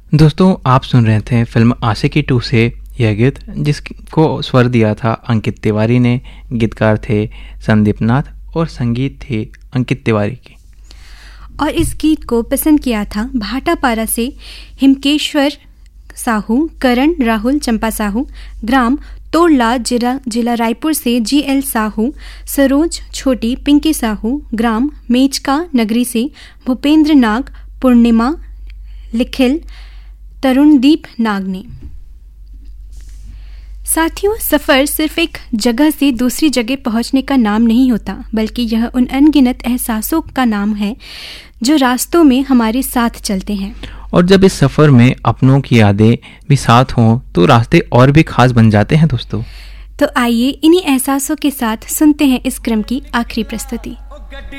दोस्तों, आप सुन रहे थे फिल्म आशिकी 2 से यह गीत, जिसको स्वर दिया था अंकित तिवारी ने। गीतकार थे संदीप नाथ और संगीत थे अंकित तिवारी की। और इस गीत को पसंद किया था भाटापारा से हिमकेश्वर साहू, करण राहुल चंपा साहू, ग्राम तोड़ला जिला रायपुर से GL साहू, सरोज छोटी पिंकी साहू, ग्राम मेचका नगरी से भूपेंद्र नाग, पूर्णिमा लिखिल तरुणदीप नाग ने। साथियों, सफ़र सिर्फ एक जगह से दूसरी जगह पहुंचने का नाम नहीं होता, बल्कि यह उन अनगिनत एहसासों का नाम है जो रास्तों में हमारे साथ चलते हैं। और जब इस सफ़र में अपनों की यादें भी साथ हों तो रास्ते और भी खास बन जाते हैं दोस्तों। तो आइए इन्हीं एहसासों के साथ सुनते हैं इस क्रम की आखिरी प्रस्तुति।